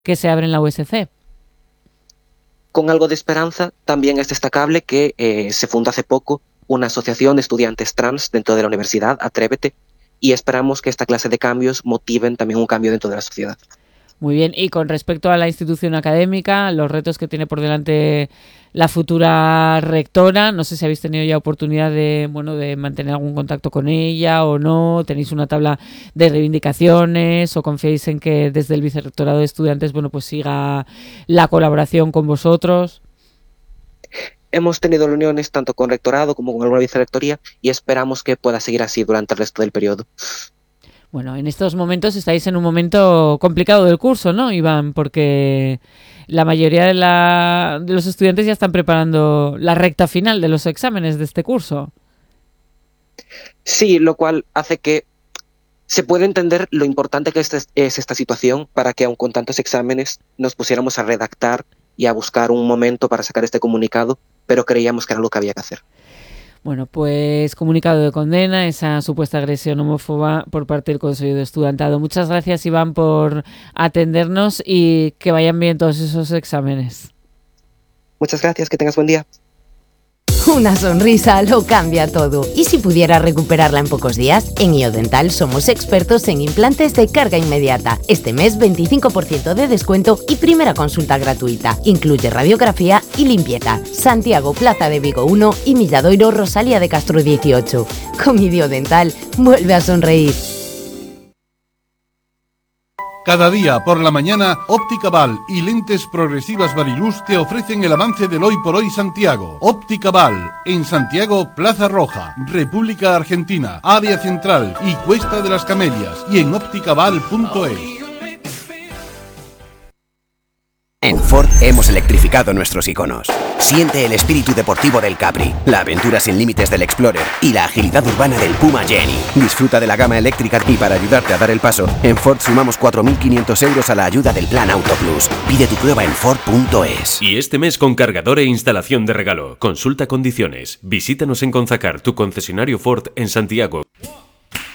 que se abre en la USC. Con algo de esperanza, también es destacable que se fundó hace poco una asociación de estudiantes trans dentro de la universidad, Atrévete, y esperamos que esta clase de cambios motiven también un cambio dentro de la sociedad. Muy bien, y con respecto a la institución académica, los retos que tiene por delante la futura rectora, no sé si habéis tenido ya oportunidad de mantener algún contacto con ella o no, tenéis una tabla de reivindicaciones o confiáis en que desde el Vicerrectorado de Estudiantes, pues siga la colaboración con vosotros. Hemos tenido reuniones tanto con rectorado como con alguna vicerrectoría y esperamos que pueda seguir así durante el resto del periodo. Bueno, en estos momentos estáis en un momento complicado del curso, ¿no, Iván? Porque la mayoría de los estudiantes ya están preparando la recta final de los exámenes de este curso. Sí, lo cual hace que se pueda entender lo importante que es esta situación para que, aun con tantos exámenes, nos pusiéramos a redactar y a buscar un momento para sacar este comunicado, pero creíamos que era lo que había que hacer. Bueno, pues comunicado de condena, esa supuesta agresión homófoba por parte del Consejo de Estudiantado. Muchas gracias, Iván, por atendernos y que vayan bien todos esos exámenes. Muchas gracias, que tengas buen día. Una sonrisa lo cambia todo. ¿Y si pudiera recuperarla en pocos días? En IoDental somos expertos en implantes de carga inmediata. Este mes 25% de descuento y primera consulta gratuita. Incluye radiografía y limpieza. Santiago, Plaza de Vigo 1 y Milladoiro, Rosalía de Castro 18. Con IoDental, vuelve a sonreír. Cada día por la mañana, Óptica Val y Lentes Progresivas Variluz te ofrecen el avance del Hoy por Hoy Santiago. Óptica Val, en Santiago, Plaza Roja, República Argentina, Área Central y Cuesta de las Camelias, y en opticaval.es. En Ford hemos electrificado nuestros iconos. Siente el espíritu deportivo del Capri, la aventura sin límites del Explorer y la agilidad urbana del Puma Jenny. Disfruta de la gama eléctrica y para ayudarte a dar el paso, en Ford sumamos 4.500 euros a la ayuda del Plan Auto Plus. Pide tu prueba en Ford.es. Y este mes con cargador e instalación de regalo. Consulta condiciones. Visítanos en Conzacar, tu concesionario Ford en Santiago.